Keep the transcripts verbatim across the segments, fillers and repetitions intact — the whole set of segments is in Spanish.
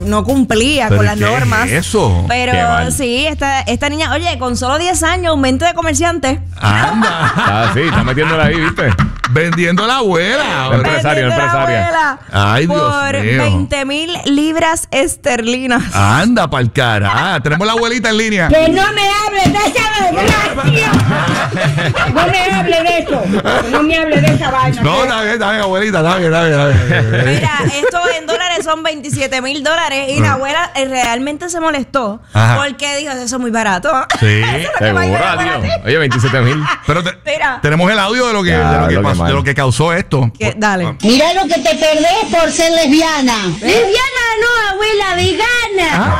no cumplía ¿Pero con las qué es normas. eso? Pero sí, esta, esta niña, oye, con solo diez años, un mente de comerciante. Anda. Ah, sí, está metiéndola ahí, ¿viste? Vendiendo a la abuela. La empresaria, la empresaria. Abuela Ay, Dios por mío. veinte mil libras esterlinas. Anda pa'l cara. Ah, tenemos la abuelita en línea. Que no me hables de esa desgracia. No me hables de eso. Que no me hables de esa vaina. No, está bien, está bien, abuelita, está bien, está bien, está bien. Mira, esto en dólares son veintisiete mil dólares y la abuela eh, realmente se molestó. Ajá. Porque dijo, eso es muy barato. Sí, Eso es lo que va a ir Seguro, a ganar a ti. tío. Oye, veintisiete mil. Pero te- Mira. tenemos el audio de lo que, Ya, de lo que, lo que pasó- mal. de lo que causó esto. Que- dale. Mira lo que te perdés por ser lesbiana. Lesbiana no, abuela, vegana.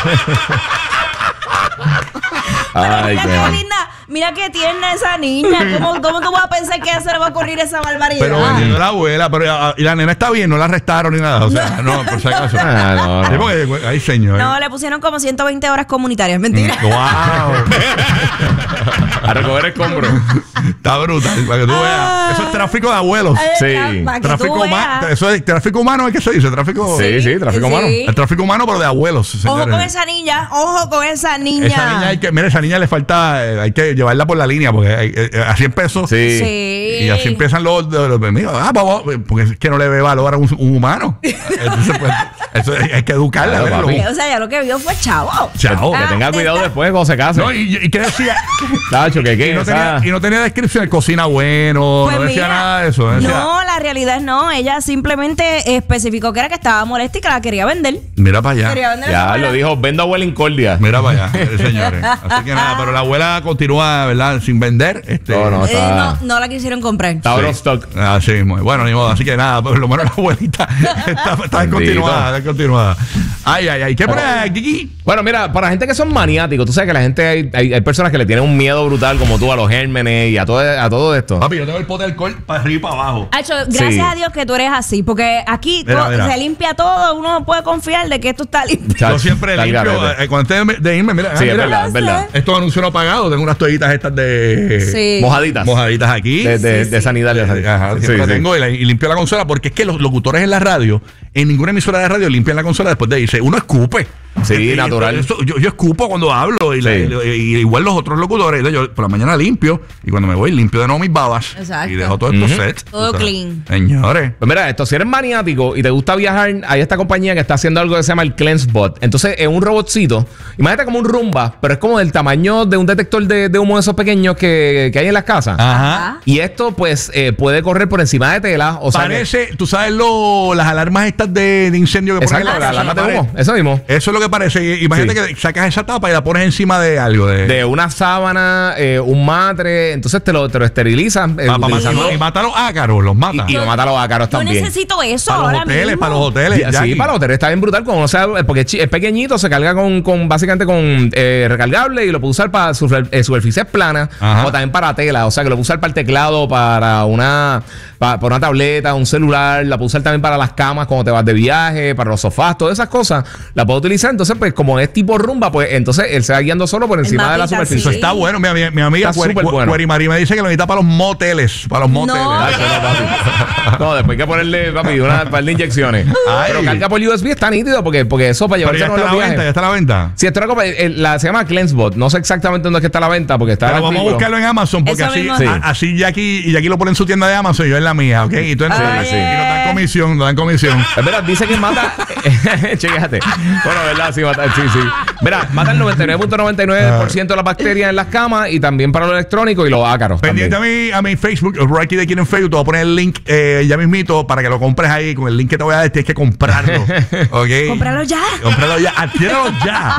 Ay, mira qué qué mal. linda, mira qué tierna esa niña. ¿Cómo, cómo tú vas a pensar que a eso le va a ocurrir esa barbaridad? Pero vendiendo a la abuela, pero ah, y la nena está bien, no la arrestaron ni nada. O sea, no, por si acaso. Ah, no, no. Sí, porque, ay, señor. No, le pusieron como ciento veinte horas comunitarias, mentira. Wow. A recoger escombros. Está brutal, para que tú veas. Eso es tráfico de abuelos. Ay, Sí. para que tú Tráfico humano. veas. Eso es tráfico humano, ¿es que se dice? Tráfico. Sí, sí, tráfico Sí. humano. El tráfico humano, pero de abuelos, señores. Ojo con esa niña, ojo con esa niña. Esa niña hay que, mira, esa niña le falta, eh, hay que llevarla por la línea, porque hay- eh, eh, así empezó. Sí. Sí. Y así empiezan los, los, los- mira, ah, vamos, porque es que no le ve valor a un, un humano. Entonces, pues, eso hay, hay que educarla. Claro, ¿verdad? papi. O sea, ya lo que vio fue chavo. Chao. Que Ah, tenga cuidado está- después cuando se case. No, y, y qué decía, Tacho, que qué. y no, esa- tenía, y no tenía descripción, cocina bueno, Pues no decía mira, nada de eso. Decía, no, la realidad es no. Ella simplemente especificó que era que estaba molesta y que la quería vender. mira para allá. Quería vender Ya esa lo abuela. dijo, vendo abuela Incordia. Mira para allá, eh, señores. Así que nada, pero la abuela continúa, ¿verdad? Sin vender. Este, No, no. Eh, Está- no, no la quisieron comprar. Está out of stock. Así mismo. Bueno, ni modo. Así que nada, por lo menos la abuelita está, está descontinuada, descontinuada. Ay, ay, ay. ¿Qué pone Kiki? Bueno, mira, para la gente que son maniáticos, tú sabes que la gente, hay, hay, hay personas que le tienen un miedo brutal como tú a los gérmenes y a todo, a todo esto. Papi, yo tengo el pote de alcohol para arriba y para abajo. Hacho, gracias Sí. a Dios que tú eres así, porque aquí Mira, to- mira. se limpia todo, uno puede confiar de que esto está limpio. Chacho, Yo siempre está al limpio. garete. eh, cuando antes de irme, mira, Sí, ah, es mira, verdad, es verdad. estos anuncios no pagados. Tengo unas toallitas estas de Sí. Mojaditas. mojaditas aquí. De, de, Sí, de sí. sanidad. Ajá, Sí, siempre la sí. tengo y, la- y limpio la consola porque es que los locutores en la radio, en ninguna emisora de radio limpian la consola después de irse. Uno escupe. Sí, Y- y natural. esto- yo, yo escupo cuando hablo y, la- Sí. y- y igual los otros locutores. Entonces yo por la mañana limpio y cuando me voy limpio de nuevo mis babas. Exacto. Y dejo todo estos Ujú. sets. Todo O sea, clean. Señores. Pues mira, esto, si eres maniático y te gusta viajar, hay esta compañía que está haciendo algo que se llama el CleanseBot. Entonces, es un robotcito. Imagínate como un Roomba, pero es como del tamaño de un detector de, de humo de esos pequeños que, que hay en las casas. Ajá. Y esto, pues, eh, puede correr por encima de tela. O sea, que- Parece, tú sabes lo, las alarmas estas de, de incendio que ponen en exacto, la la casa. alarma de humo. Eso mismo. Eso es lo que parece. Y- Imagínate Sí. que sacas esa tapa y la pones encima de algo. De, De una sábana, eh, un matre. Entonces te lo, te lo esterilizan. eh, pa- pa- utilizando- matar- y mata a los ácaros, los mata. y, y lo mata a los ácaros Yo también. necesito eso para los ahora hoteles, mismo. para los hoteles. Sí, sí, Jackie. para los hoteles está bien brutal. Cuando uno sabe- porque es, chi- es pequeñito, se carga con, con básicamente con eh, recargable y lo puede usar para super- eh, superficies planas Ajá. o también para tela. O sea, que lo puede usar para el teclado, para una, para, para una tableta, un celular. La puede usar también para las camas cuando te vas de viaje, para los sofás, todas esas cosas. La puedo utilizar. Entonces, pues, como es tipo rumba, pues entonces él se va guiando solo por encima de la mapita, superficie. Eso está bueno. Mi, mi, mi amiga Está Cueri- súper Cu- bueno. Cuerimari me dice que lo necesita para los moteles. Para los moteles. No. Ay, Ay, papi. No, después hay que ponerle, papi, una par de inyecciones. Ay. Pero carga por U S B está nítido porque, porque eso para Pero llevarse ya a está a los la viajes. venta, ya está a la venta. Si esto era como, eh, la, se llama CleanseBot. No sé exactamente dónde es que está a la venta porque está Pero en el vamos a artículo. buscarlo en Amazon porque Eso así, mismo. Sí. a- así Jackie, y Jackie lo pone en su tienda de Amazon y yo en la mía, ¿ok? Y tú en Sí, y sí. nos dan comisión, nos dan comisión. Es verdad, dice que mata. Chécate. Bueno, ¿verdad? Sí, mata. Sí, sí. Mira, mata el noventa y nueve punto noventa y nueve por ciento de las bacterias en las camas y también para lo electrónico y los ácaros. Pendiente a también. mi, a mi Facebook, Rocky de Quién en Facebook, te voy a poner el link eh, ya mismito para que lo compres ahí. Con el link que te voy a dar, tienes que comprarlo. ¿Ok? Cómpralo ya. Cómpralo ya, adquiéralo ya.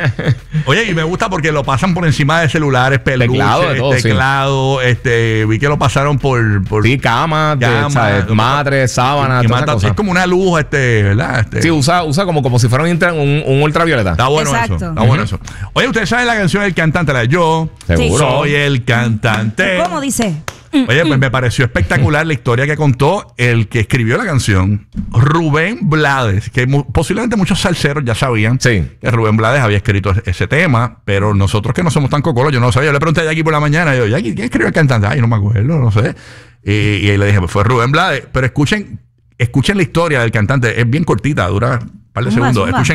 Oye, y me gusta porque lo pasan por encima de celulares, peluches, Teclado, de todo, sí. teclado, este, vi que lo pasaron por, por Sí, camas, de, Cama, ¿sabes? Matres, sábanas, y todas mata- esas es cosas. como una luz, este, ¿verdad? Este, Sí, usa, usa como, como si fuera un, intra- un, un ultravioleta. Está bueno Exacto. eso. Está bueno eso. Oye, ustedes saben la canción del cantante, la de Yo Seguro. soy el cantante. ¿Cómo dice? Oye, pues me pareció espectacular la historia que contó el que escribió la canción, Rubén Blades, que mu- posiblemente muchos salseros ya sabían Sí. que Rubén Blades había escrito ese tema, pero nosotros que no somos tan cocolos, yo no lo sabía. Yo le pregunté a Jackie por la mañana, y yo, Jackie, ¿quién escribió el cantante? Ay, no me acuerdo, no sé. Y, y ahí le dije, pues fue Rubén Blades. Pero escuchen, escuchen la historia del cantante, es bien cortita, dura par de Zumba, segundos. zumba. Escuchen